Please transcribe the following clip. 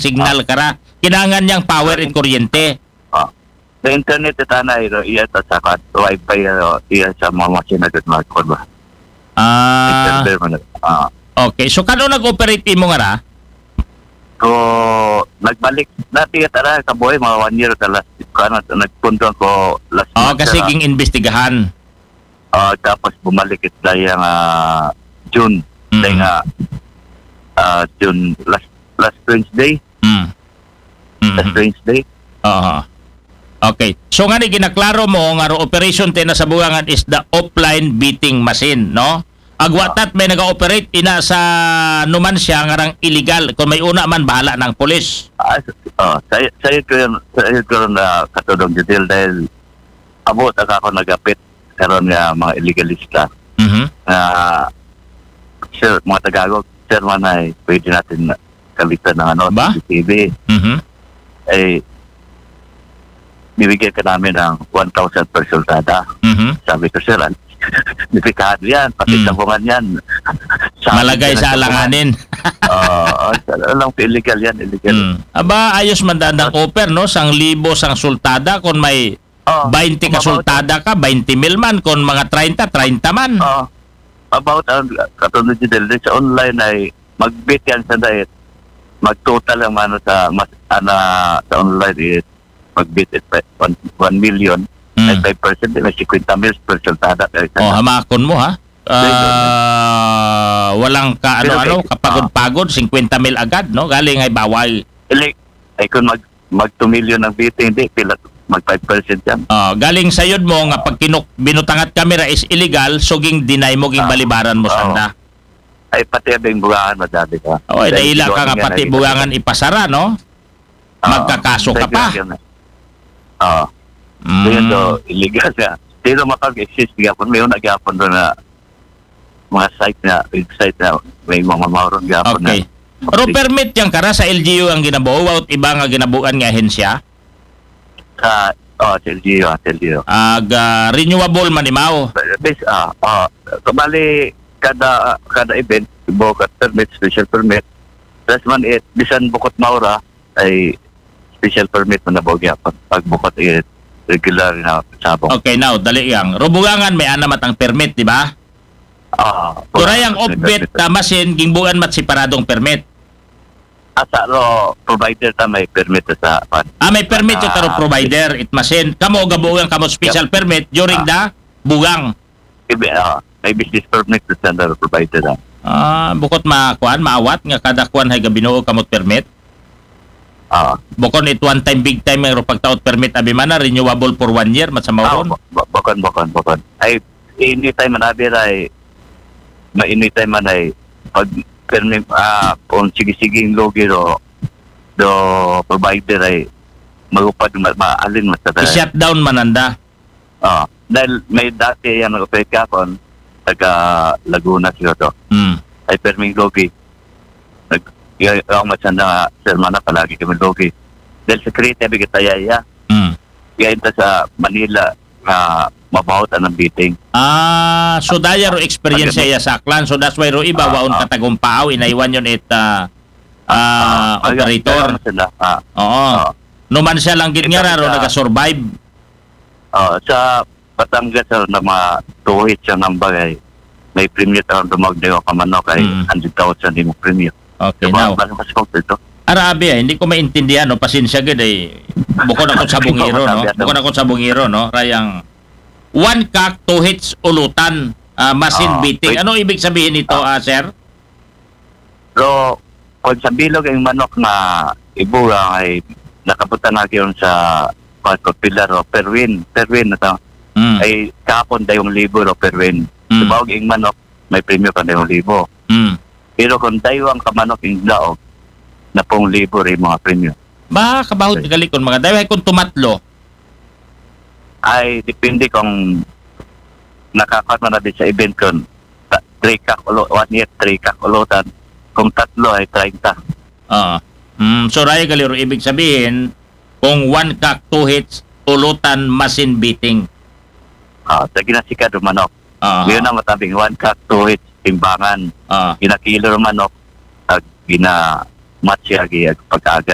signal kara. Kinangan niyang power and kuryente. Sa internet ita na iya ta sa wifi iya sa mga machine at mga ba. Ah, okay. So kano nag-operate mo nga ra? So nagbalik na tiya tara sa buhay mga 1 year ta last kana nagpunto ko last month, Kasi ging investigahan. tapos bumalik it dahil June dahil nga June last Wednesday last Wednesday. Okay. So nga ni ginaklaro mo nga ro operation te na sa buwangan is the offline beating machine, no? Agwatat may naga-operate ina sa numansya nga rang illegal kung may una man bahala ng pulis. Saya ko na katulong detail dahil abot ako nagapit karon nga mga illegalista. Sir, mga Tagalog, sir man ay pwede natin kalitan ng CCTV. Eh, bibigyan ka namin ng 1,000 per sultada. Sabi ko, sir, nipikado yan, pati sabungan yan. Malagay sa alanganin. Alang illegal yan, illegal. Aba, ayos man dadang offer, no? 1,000 sang sultada kung may 20 ka sultada ka, 20 mil man. Kung mga 30, 30 man. About katulad din sa online ay mag-bit yan sa diet. Mag-total ang sa online is mag-bit it 1 million. At 5% may 50 mils per sultada. Hamakon mo ha. Walang kapagod-pagod, 50 mil agad, no? Galing ay bawal. Ay kung mag 2 million ang bitin, hindi, pila mag 5% yan. Galing sayod mo nga pag binutangat kamera is illegal, so ging deny mo, ging balibaran mo sanda. Ay pati abing buwangan madami ka. Naila ka nga pati buwangan ipasara, no? Magkakaso ka pa. Yun do, illegal na. Dito makag-exist gapon, may nag-gapon doon na mga website na may mga mauron gapon na. Okay. Pero permit yan kara sa LGU ang ginabuo at iba nga ginabuan nga ahensya? Sa LGU. Renewable manimaw? Kabali, kada event, bukot permit, special permit. Plus man bisan bukot maura, ay special permit mo na bugya pag bukot regular na sabong. Okay, now, dali yang. Rubugangan may anamat ang permit, di ba? Kurayang off-bit machine, gingbuan mat separadong permit. Asa provider ta may permit sa may permit yung taro provider, it machine. Kamo gabugang kamo special permit during the bugang. May business permit sa standard provider ta. Bukod maawat nga kada kuan hay gabinuo kamot permit. Bukod it one time big time ang pagtaot permit abi man renewable for 1 year mat sa mauron. Bukod. Ay anytime man abi ay anytime man ay pag permit kung sige-siging logi do provider ay magupad maalin mas tatay. I-shutdown mananda. Dahil may dati yan nag-operate ka kon taga Laguna siya to. Ay permit logi. Yung masanda sir mana palagi kami logi. Dahil sa Crete bigitayaya. Yan ta sa Manila mabawat ang beating. So daya ro experience ya sa Aklan. So that's why ro iba waon katagumpaaw inaiwan yon operator. Numan siya lang gid nga ro naga-survive. Sa Batangas na mga tuhit siya ng bagay. May premium ang dumagdayo ka manok ay 100,000 din mo premium. Okay, now. Arabi hindi ko maintindihan, no? Pasensya gid ay bukod ako sa bungiro, no? Bukod ako sa bungiro, no? Rayang one cock, 2 hits, ulutan, machine beating. Ano ibig sabihin nito, sir? Pero, kung sa bilog ang manok na ibura ay nakapunta na yun sa pilar o perwin na ito. Ay kapon da yung libo o perwin. Sabawag yung manok, may premium pa na yung libo. Pero kung daywang ka manok yung laog, na pong libo rin mga premium. Kabahod galikon mga dayway kung tumatlo? Ay, depende kung nakakat mo na din sa event kung 3 kak ulo, 1 year 3 kak ulutan. Kung tatlo ay 30. So raya galiro ibig sabihin kung 1 cock 2 hits ulutan machine beating. Sa ginasikado manok. Ngayon na matabing 1 cock 2 hits timbangan. Ginakilo manok. Gina match pag-aga